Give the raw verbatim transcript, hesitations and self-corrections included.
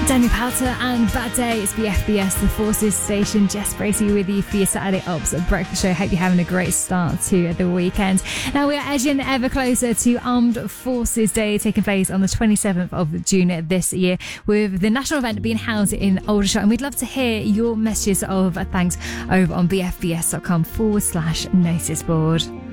Daniel Powter and Bad Day. It's B F B S, the Forces station. Jess Bracey with you for your Saturday Ops breakfast show. Hope you're having a great start to the weekend. Now we are edging ever closer to Armed Forces Day, taking place on the twenty-seventh of June this year, with the national event being held in Aldershot. And we'd love to hear your messages of thanks over on bfbs.com forward slash notice board.